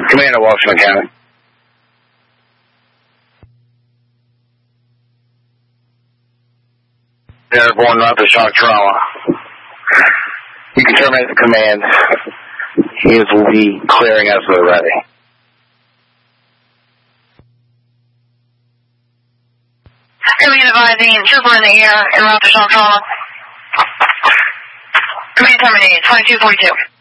Command of Washington County. Airborne rapid shock trauma. You can terminate the command. He will be clearing us when we're ready. Command advising trooper in the air and rapid shock trauma. Command terminated, 2242.